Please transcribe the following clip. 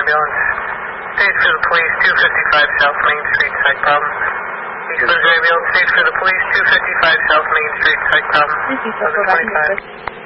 ambulance. Stage for the police, 255 South Main Street, psych problem. East Missouri ambulance, stage for the police, 255 South Main Street, psych problem. Thank you, so